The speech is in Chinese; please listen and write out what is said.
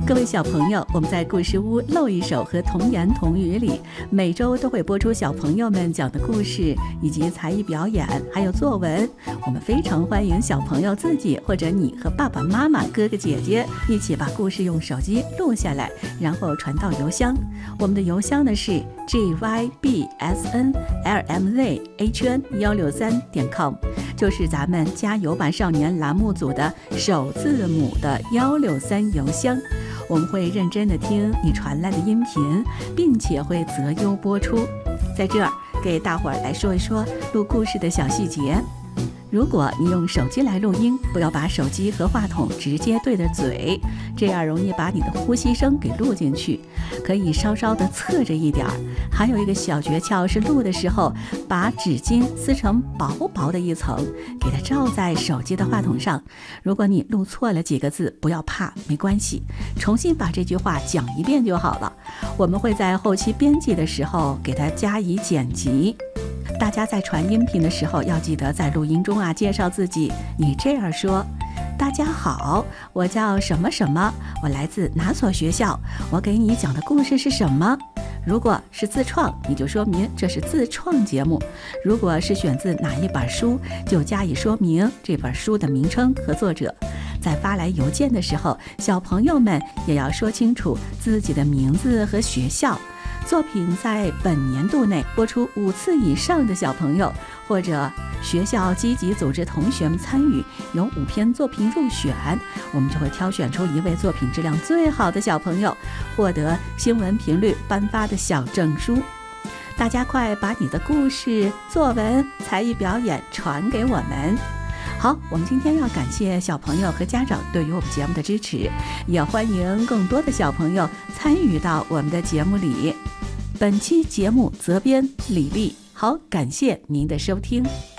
各位小朋友，我们在故事屋露一手和童言童语里，每周都会播出小朋友们讲的故事，以及才艺表演，还有作文。我们非常欢迎小朋友自己或者你和爸爸妈妈、哥哥姐姐一起把故事用手机录下来，然后传到邮箱。我们的邮箱呢是 gybsnlmzhn163.com， 就是咱们加油吧少年栏目组的首字母的163邮箱。我们会认真的听你传来的音频，并且会择优播出。在这儿给大伙儿来说一说录故事的小细节。如果你用手机来录音，不要把手机和话筒直接对着嘴，这样容易把你的呼吸声给录进去，可以稍稍的侧着一点儿。还有一个小诀窍是录的时候把纸巾撕成薄薄的一层，给它罩在手机的话筒上。如果你录错了几个字，不要怕，没关系，重新把这句话讲一遍就好了。我们会在后期编辑的时候给它加以剪辑。大家在传音频的时候要记得在录音中介绍自己，你这样说：大家好，我叫什么什么，我来自哪所学校，我给你讲的故事是什么。如果是自创，你就说明这是自创节目；如果是选自哪一本书，就加以说明这本书的名称和作者。在发来邮件的时候，小朋友们也要说清楚自己的名字和学校。作品在本年度内播出5次以上的小朋友，或者学校积极组织同学们参与，有5篇作品入选，我们就会挑选出1位作品质量最好的小朋友，获得新闻频率颁发的小证书。大家快把你的故事、作文、才艺表演传给我们。好，我们今天要感谢小朋友和家长对于我们节目的支持，也欢迎更多的小朋友参与到我们的节目里。本期节目责编李丽，好，感谢您的收听。